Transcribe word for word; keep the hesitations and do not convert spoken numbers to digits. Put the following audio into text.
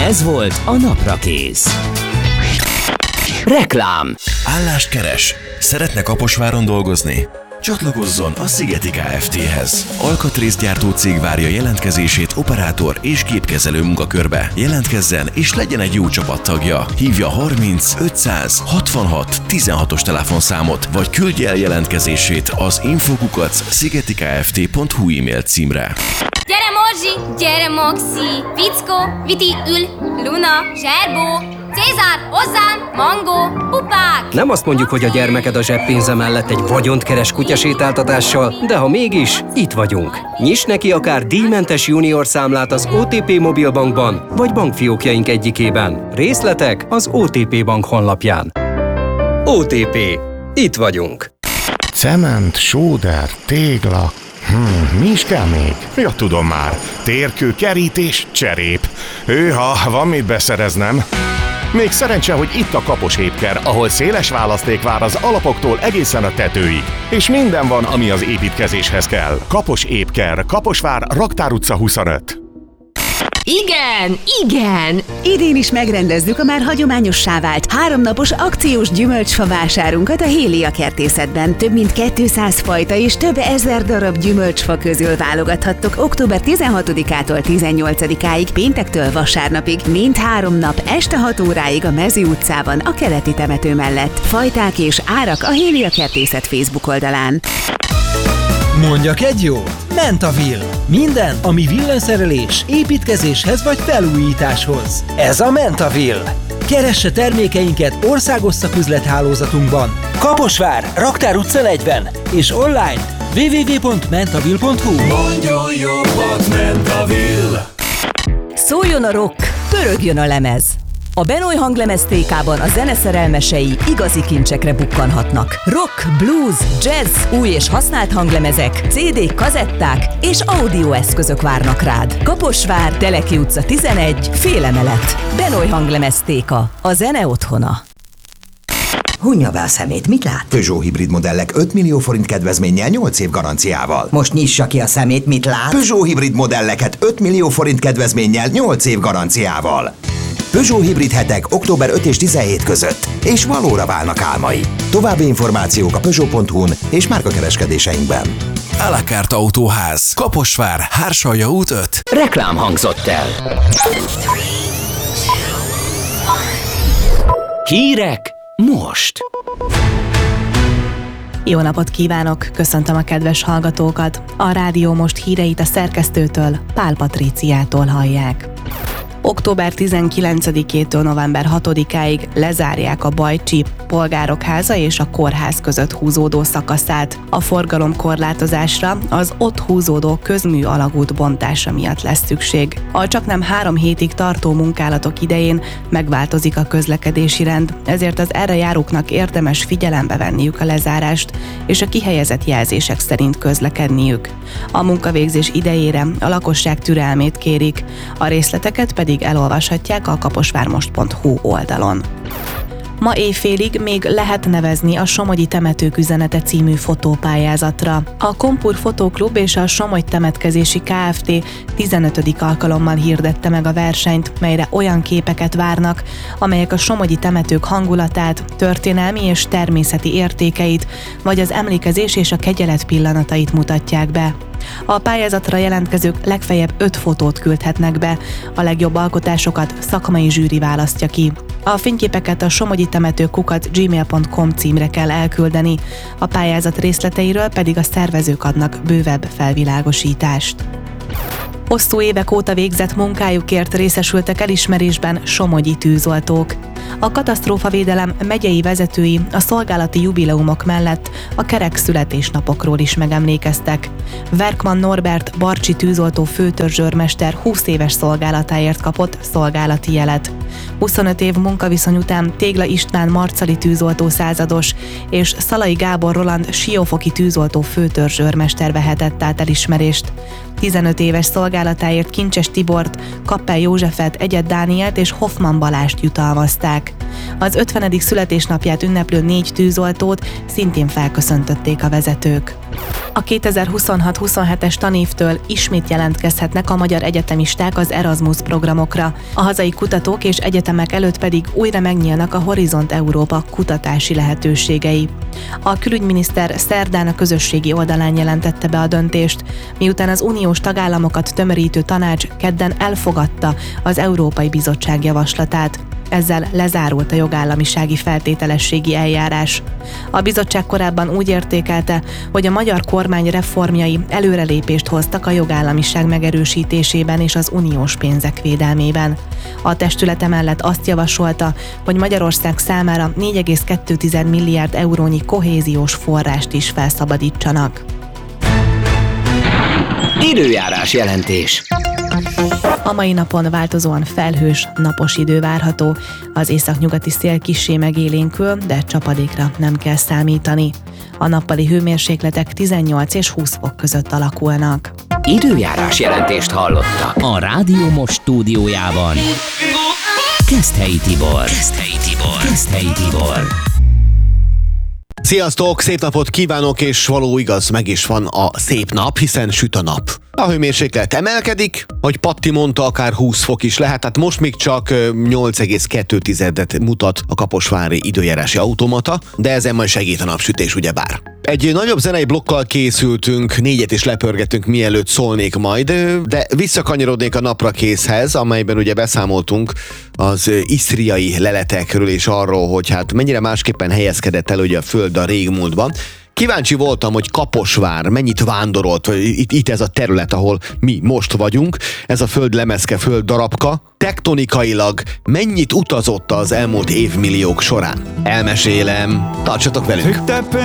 Ez volt a Naprakész. Reklám. Állást keres? Szeretne Kaposváron dolgozni? Csatlakozzon a Szigeti Kft-hez. Alkatrészgyártó cég várja jelentkezését operátor és gépkezelő munkakörbe. Jelentkezzen és legyen egy jó csapattagja. Hívja harminc ötszáz hatvanhat tizenhatos telefonszámot, vagy küldje el jelentkezését az infokukac szigetikft pont hu e-mail címre. Gyere Morzsi, gyere Moxi, Fickó, Viti, Ül, Luna, Zserbó, Cézár, hozzám, Mangó, pupák! Nem azt mondjuk, hogy a gyermeked a zseppénze mellett egy vagyont keres kutyasétáltatással, de ha mégis, itt vagyunk. Nyiss neki akár díjmentes junior számlát az o té pé Mobilbankban, vagy bankfiókjaink egyikében. Részletek az o té pé Bank honlapján. o té pé. Itt vagyunk. Cement, sóder, tégla... Hmm, mi is kell még? Ja, tudom már. Térkő, kerítés, cserép. Hőha, van mit beszereznem. Még szerencse, hogy itt a Kapos Épker, ahol széles választék vár az alapoktól egészen a tetőig. És minden van, ami az építkezéshez kell. Kapos Épker, Kaposvár, Raktár utca huszonöt. Igen, igen! Idén is megrendezzük a már hagyományossá vált háromnapos akciós gyümölcsfa vásárunkat a Hélia Kertészetben. Több mint kétszáz fajta és több ezer darab gyümölcsfa közül válogathattok október tizenhatodikától tizennyolcadikáig, péntektől vasárnapig, mind három nap este hat óráig a Mező utcában, a keleti temető mellett. Fajták és árak a Hélia Kertészet Facebook oldalán. Mondjak egy jót? Mentaville. Minden, ami villanyszerelés, építkezéshez vagy felújításhoz. Ez a Mentaville. Keresse termékeinket országos szaküzlethálózatunkban. Kaposvár, Raktár utca negyven és online double-u double-u double-u pont mentaville pont hu. Mondjon jobbat, Mentaville! Szóljon a rock, pörögjön a lemez! A Benoy Hanglemez té ká-ban a zene szerelmesei igazi kincsekre bukkanhatnak. Rock, blues, jazz, új és használt hanglemezek, cé dé-k, kazetták és audioeszközök várnak rád. Kaposvár, Teleki utca tizenegy, félemelet. Benoy Hanglemez té ká, a zene otthona. Hunja be a szemét, mit lát? Peugeot hibrid modellek öt millió forint kedvezménnyel nyolc év garanciával. Most nyissa ki a szemét, mit lát? Peugeot hibrid modelleket öt millió forint kedvezménnyel nyolc év garanciával. Peugeot hibrid hetek október ötödike és tizenhetedike között, és valóra válnak álmai. További információk a peugeot pont hu-n és márkakereskedéseinkben. À la carte Autóház, Kaposvár, Hársalja út öt. Reklám hangzott el. Hírek most. Jó napot kívánok! Köszöntöm a kedves hallgatókat! A Rádió Most híreit a szerkesztőtől, Pál Patríciától hallják. október tizenkilencedikétől november hatodikáig lezárják a Bajcsi Polgárok Háza és a Kórház között húzódó szakaszát. A forgalomkorlátozásra az ott húzódó közmű alagút bontása miatt lesz szükség. A csaknem három hétig tartó munkálatok idején megváltozik a közlekedési rend, ezért az erre járóknak érdemes figyelembe venniük a lezárást, és a kihelyezett jelzések szerint közlekedniük. A munkavégzés idejére a lakosság türelmét kérik, a részleteket pedig elolvashatják a kaposvármost pont hu oldalon. Ma éjfélig még lehet nevezni a Somogyi Temetők üzenete című fotópályázatra. A Kompur Fotóklub és a Somogy Temetkezési Kft. tizenötödik alkalommal hirdette meg a versenyt, melyre olyan képeket várnak, amelyek a somogyi temetők hangulatát, történelmi és természeti értékeit, vagy az emlékezés és a kegyelet pillanatait mutatják be. A pályázatra jelentkezők legfeljebb öt fotót küldhetnek be, a legjobb alkotásokat szakmai zsűri választja ki. A fényképeket a somogyi temetők kukac gmail pont com címre kell elküldeni, a pályázat részleteiről pedig a szervezők adnak bővebb felvilágosítást. Hosszú évek óta végzett munkájukért részesültek elismerésben somogyi tűzoltók. A katasztrófavédelem megyei vezetői a szolgálati jubileumok mellett a kerek születésnapokról is megemlékeztek. Verkman Norbert barcsi tűzoltó főtörzsőrmester húsz éves szolgálatáért kapott szolgálati jelet. huszonöt év munkaviszony után Tégla István marcali tűzoltó százados és Szalai Gábor Roland siófoki tűzoltó főtörzsőrmester vehetett át elismerést. tizenöt éves szolgálatáért Kincses Tibort, Kappel Józsefet, Egyed Dánielt és Hoffman Balást jutalmazták. Az ötvenedik születésnapját ünneplő négy tűzoltót szintén felköszöntötték a vezetők. A kétezer-huszonhat huszonhetes tanévtől ismét jelentkezhetnek a magyar egyetemisták az Erasmus programokra. A hazai kutatók és egyetemek előtt pedig újra megnyílnak a Horizont Európa kutatási lehetőségei. A külügyminiszter szerdán a közösségi oldalán jelentette be a döntést, miután az uniós tagállamokat tömörítő tanács kedden elfogadta az Európai Bizottság javaslatát. Ezzel lezárult a jogállamisági feltételességi eljárás. A bizottság korábban úgy értékelte, hogy a magyar kormány reformjai előrelépést hoztak a jogállamiság megerősítésében és az uniós pénzek védelmében. A testület emellett azt javasolta, hogy Magyarország számára négy egész kettő milliárd eurónyi kohéziós forrást is felszabadítsanak. Időjárás jelentés. A mai napon változóan felhős, napos idő várható. Az északnyugati szél kissé megélénkül, de csapadékra nem kell számítani. A nappali hőmérsékletek tizennyolc és húsz fok között alakulnak. Időjárás jelentést hallottak a Rádió Most stúdiójában. Keszthelyi Tibor. Keszthelyi Tibor. Keszthelyi Tibor. Sziasztok, szép napot kívánok, és való igaz, meg is van a szép nap, hiszen süt a nap. A hőmérséklet emelkedik, hogy Patti mondta, akár húsz fok is lehet, tehát most még csak nyolc egész kettőt mutat a kaposvári időjárási automata, de ezen majd segít a napsütés, ugyebár. Egy nagyobb zenei blokkal készültünk, négyet is lepörgetünk, mielőtt szólnék majd, de visszakanyarodnék a naprakészhez, amelyben ugye beszámoltunk az isztriai leletekről és arról, hogy hát mennyire másképpen helyezkedett el ugye a Föld a régmúltban. Kíváncsi voltam, hogy Kaposvár mennyit vándorolt, itt, itt ez a terület, ahol mi most vagyunk, ez a föld lemezke, föld darabka, tektonikailag mennyit utazott az elmúlt évmilliók során. Elmesélem, tartsatok velünk!